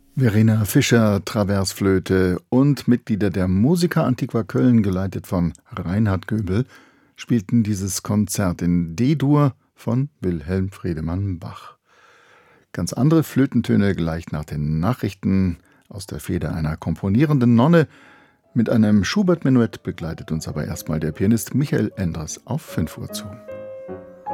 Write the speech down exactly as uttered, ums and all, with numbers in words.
Verena Fischer, Traversflöte und Mitglieder der Musica Antiqua Köln, geleitet von Reinhard Göbel, spielten dieses Konzert in D-Dur von Wilhelm Friedemann Bach. Ganz andere Flötentöne gleich nach den Nachrichten aus der Feder einer komponierenden Nonne. Mit einem Schubert-Menuett begleitet uns aber erstmal der Pianist Michael Endres auf fünf Uhr zu.